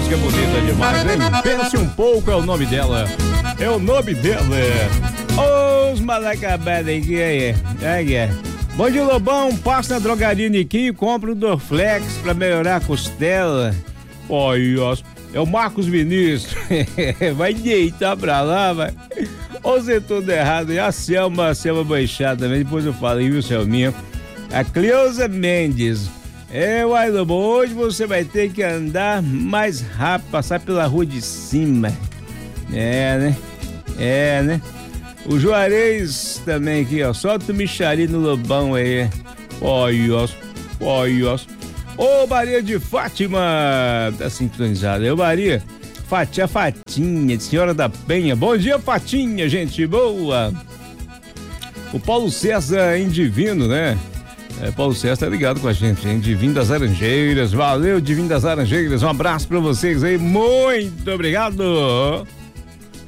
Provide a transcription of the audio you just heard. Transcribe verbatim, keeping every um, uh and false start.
música bonita demais, hein? Pense um pouco é o nome dela. É o nome dela. Os malacabados aqui, aí. Aí é. Bom dia, Lobão. Passa na drogaria Niquinho e compra um Dorflex pra melhorar a costela. Olha, é o Marcos Vinícius. Vai deitar pra lá, vai. Ou você tudo errado. E a Selma, a Selma Baixada também. Depois eu falei, viu, Selminha? A Cleusa Mendes. É, uai, Lobo, hoje você vai ter que andar mais rápido, passar pela rua de cima. É, né? É, né? O Juarez também aqui, ó. Solta o Michari no Lobão aí. Olha, olha. Ô, Maria de Fátima. Tá sincronizado. Eu, Maria. Fatia Fatinha, Senhora da Penha. Bom dia, Fatinha, gente boa. O Paulo César em Divino, né? É, Paulo César tá ligado com a gente, hein? Divino das Laranjeiras. Valeu, Divino das Laranjeiras. Um abraço pra vocês aí. Muito obrigado.